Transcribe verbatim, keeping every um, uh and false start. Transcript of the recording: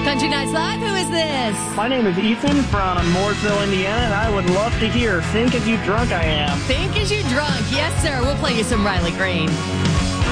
Country Nights Live, who is this? My name is Ethan from Mooresville, Indiana, and I would love to hear Think As You Drunk I Am. Think As You Drunk. Yes, sir. We'll play you some Riley Green.